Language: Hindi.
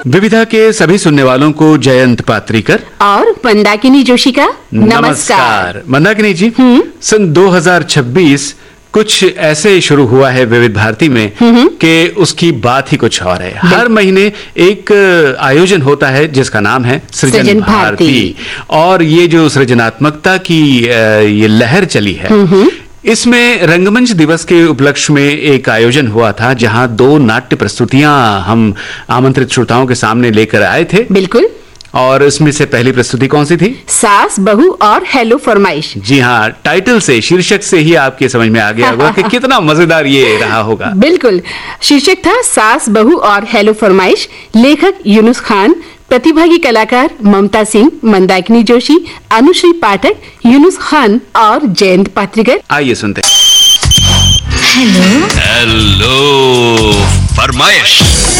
विविधा के सभी सुनने वालों को जयंत पात्रीकर और मंदाकिनी जोशी का नमस्कार। मंदाकिनी जी, सन 2026 कुछ ऐसे शुरू हुआ है विविध भारती में कि उसकी बात ही कुछ और है। हर महीने एक आयोजन होता है जिसका नाम है सृजन भारती, और ये जो सृजनात्मकता की ये लहर चली है, इसमें रंगमंच दिवस के उपलक्ष्य में एक आयोजन हुआ था जहां 2 नाट्य प्रस्तुतियां हम आमंत्रित श्रोताओं के सामने लेकर आए थे। बिल्कुल। और इसमें से पहली प्रस्तुति कौन सी थी? सास बहू और हेलो फरमाइश। जी हाँ, टाइटल से, शीर्षक से ही आपके समझ में आ गया होगा कि कितना मजेदार ये रहा होगा। बिल्कुल। शीर्षक था सास बहू और हेलो फरमाइश। लेखक यूनुस खान, प्रतिभागी कलाकार ममता सिंह, मंदाकिनी जोशी, अनुश्री पाठक, यूनुस खान और जयंत पात्रीकर। आइए सुनते। हेलो फरमाइश।